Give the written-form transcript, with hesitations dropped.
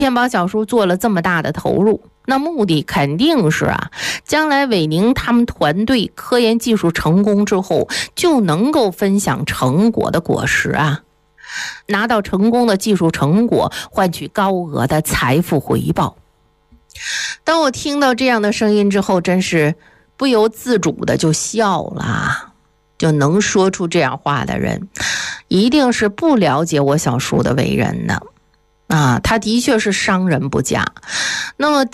天宝小叔做了这么大的投入，那目的肯定是将来伟宁他们团队科研技术成功之后，就能够分享成果的果实拿到成功的技术成果，换取高额的财富回报。当我听到这样的声音之后，真是不由自主的就笑了。就能说出这样话的人，一定是不了解我小叔的为人的他的确是商人不假。那么